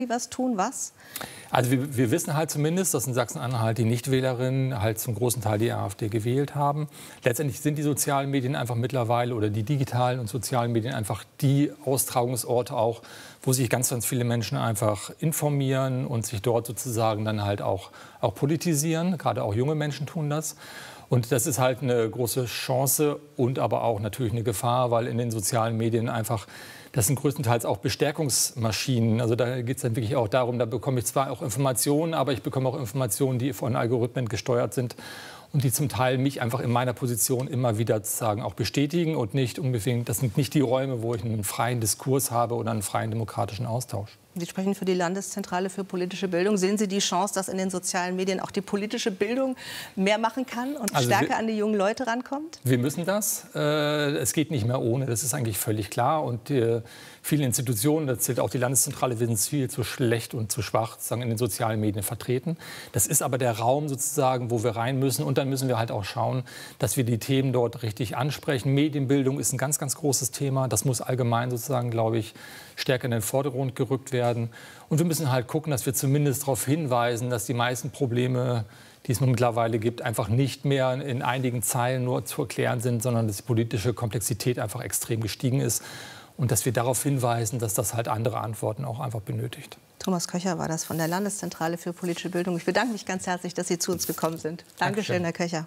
die was tun? Was? Also wir wissen halt zumindest, dass in Sachsen-Anhalt die Nichtwählerinnen halt zum großen Teil die AfD gewählt haben. Letztendlich sind die sozialen Medien einfach mittlerweile oder die digitalen und sozialen Medien einfach die Austragungsorte auch, wo sich ganz, ganz viele Menschen einfach informieren und sich dort sozusagen dann halt auch politisieren. Gerade auch junge Menschen tun das. Und das ist halt eine große Chance und aber auch natürlich eine Gefahr, weil in den sozialen Medien einfach, das sind größtenteils auch Bestärkungsmaschinen. Also da geht es dann wirklich auch darum, da bekomme ich zwar auch Informationen, aber ich bekomme auch Informationen, die von Algorithmen gesteuert sind und die zum Teil mich einfach in meiner Position immer wieder sozusagen auch bestätigen und nicht unbedingt, das sind nicht die Räume, wo ich einen freien Diskurs habe oder einen freien demokratischen Austausch. Sie sprechen für die Landeszentrale für politische Bildung. Sehen Sie die Chance, dass in den sozialen Medien auch die politische Bildung mehr machen kann und stärker an die jungen Leute rankommt? Wir müssen das. Es geht nicht mehr ohne. Das ist eigentlich völlig klar. Und viele Institutionen, da zählt auch die Landeszentrale, wir sind viel zu schlecht und zu schwach sozusagen in den sozialen Medien vertreten. Das ist aber der Raum sozusagen, wo wir rein müssen. Und dann müssen wir halt auch schauen, dass wir die Themen dort richtig ansprechen. Medienbildung ist ein ganz, ganz großes Thema. Das muss allgemein sozusagen, glaube ich, stärker in den Vordergrund gerückt werden. Und wir müssen halt gucken, dass wir zumindest darauf hinweisen, dass die meisten Probleme, die es mittlerweile gibt, einfach nicht mehr in einigen Zeilen nur zu erklären sind, sondern dass die politische Komplexität einfach extrem gestiegen ist. Und dass wir darauf hinweisen, dass das halt andere Antworten auch einfach benötigt. Thomas Köcher war das von der Landeszentrale für politische Bildung. Ich bedanke mich ganz herzlich, dass Sie zu uns gekommen sind. Dankeschön, Herr Köcher.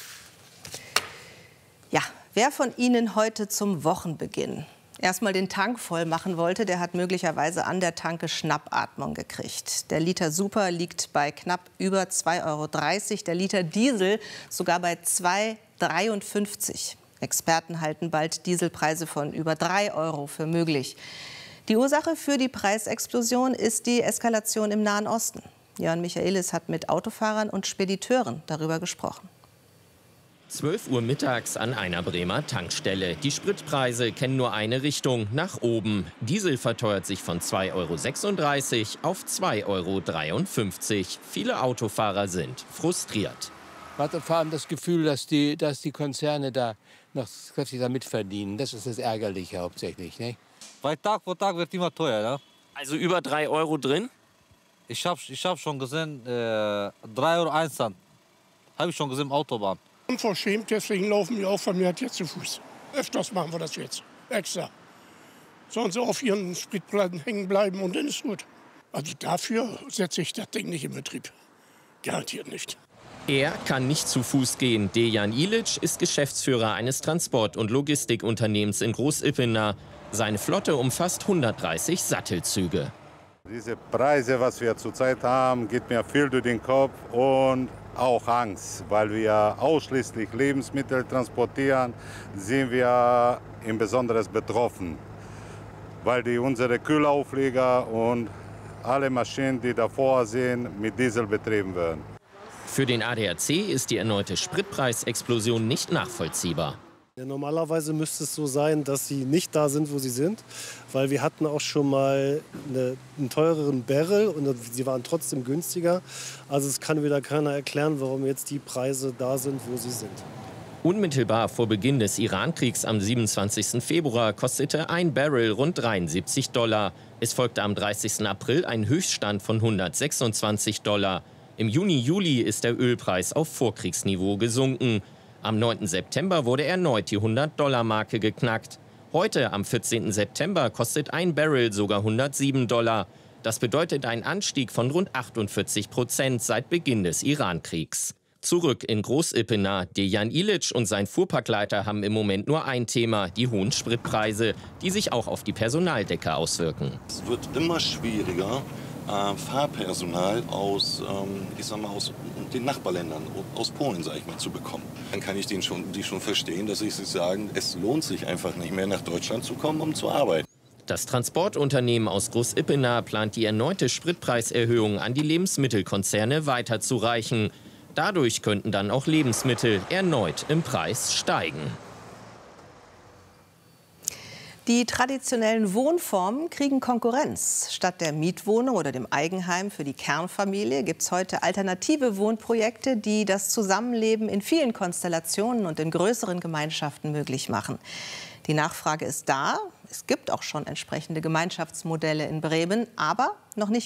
Ja, wer von Ihnen heute zum Wochenbeginn erstmal den Tank voll machen wollte, der hat möglicherweise an der Tanke Schnappatmung gekriegt. Der Liter Super liegt bei knapp über 2,30 €, der Liter Diesel sogar bei 2,53 €. Experten halten bald Dieselpreise von über 3 € für möglich. Die Ursache für die Preisexplosion ist die Eskalation im Nahen Osten. Jörn Michaelis hat mit Autofahrern und Spediteuren darüber gesprochen. 12 Uhr mittags an einer Bremer Tankstelle. Die Spritpreise kennen nur eine Richtung, nach oben. Diesel verteuert sich von 2,36 € auf 2,53 €. Viele Autofahrer sind frustriert. Man hat vor allem das Gefühl, dass die Konzerne da noch kräftig damit verdienen. Das ist das Ärgerliche hauptsächlich. Ne? Weil Tag für Tag wird immer teuer. Ne? Also über 3 € drin? Ich hab schon gesehen, 3,01 €. Habe ich schon gesehen, Autobahn. Unverschämt, deswegen laufen wir auch vermehrt jetzt zu Fuß. Öfters machen wir das jetzt, extra. Sollen sie auf ihren Spritplatten hängen bleiben und dann ist gut. Also dafür setze ich das Ding nicht in Betrieb. Garantiert nicht. Er kann nicht zu Fuß gehen. Dejan Ilic ist Geschäftsführer eines Transport- und Logistikunternehmens in Großippener. Seine Flotte umfasst 130 Sattelzüge. Diese Preise, was wir zurzeit haben, geht mir viel durch den Kopf und auch Angst, weil wir ausschließlich Lebensmittel transportieren, sind wir im Besonderen betroffen, weil unsere Kühlaufleger und alle Maschinen, die davor sind, mit Diesel betrieben werden. Für den ADAC ist die erneute Spritpreisexplosion nicht nachvollziehbar. Ja, normalerweise müsste es so sein, dass sie nicht da sind, wo sie sind, weil wir hatten auch schon mal einen teureren Barrel und sie waren trotzdem günstiger. Also es kann wieder keiner erklären, warum jetzt die Preise da sind, wo sie sind. Unmittelbar vor Beginn des Iran-Kriegs am 27. Februar kostete ein Barrel rund 73 $. Es folgte am 30. April ein Höchststand von 126 $. Im Juni-Juli ist der Ölpreis auf Vorkriegsniveau gesunken. Am 9. September wurde erneut die 100-$-Marke geknackt. Heute, am 14. September, kostet ein Barrel sogar 107 $. Das bedeutet einen Anstieg von rund 48% seit Beginn des Iran-Kriegs. Zurück in Großippener. Dejan Ilic und sein Fuhrparkleiter haben im Moment nur ein Thema, die hohen Spritpreise, die sich auch auf die Personaldecke auswirken. Es wird immer schwieriger, Fahrpersonal aus den Nachbarländern, aus Polen, sag ich mal, zu bekommen. Dann kann ich die schon verstehen, dass sie sagen, es lohnt sich einfach nicht mehr nach Deutschland zu kommen, um zu arbeiten. Das Transportunternehmen aus Großippener plant die erneute Spritpreiserhöhung an die Lebensmittelkonzerne weiterzureichen. Dadurch könnten dann auch Lebensmittel erneut im Preis steigen. Die traditionellen Wohnformen kriegen Konkurrenz. Statt der Mietwohnung oder dem Eigenheim für die Kernfamilie gibt es heute alternative Wohnprojekte, die das Zusammenleben in vielen Konstellationen und in größeren Gemeinschaften möglich machen. Die Nachfrage ist da. Es gibt auch schon entsprechende Gemeinschaftsmodelle in Bremen, aber noch nicht